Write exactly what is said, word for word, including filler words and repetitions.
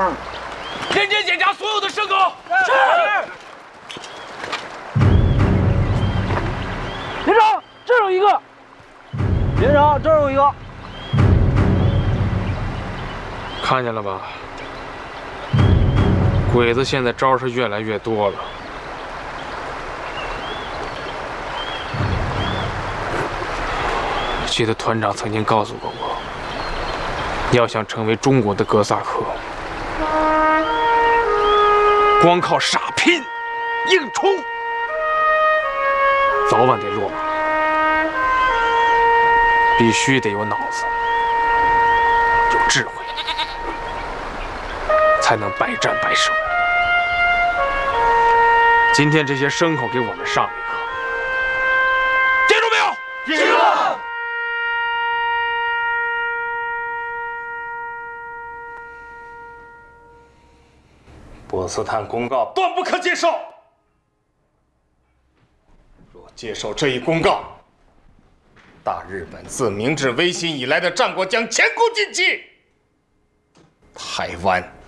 认真检查所有的牲口。 是。连长，这有一个。连长，这有一个。 看见了吧？鬼子现在招是越来越多了。记得团长曾经告诉过我，要想成为中国的哥萨克，光靠傻拼、硬冲，早晚得落马。必须得有脑子，有智慧，才能百战百胜。今天这些牲口给我们上了一课，记住没有？ 记住了。 波茨坦公告断不可接受。若接受这一公告，大日本自明治维新以来的战果将前功尽弃，台湾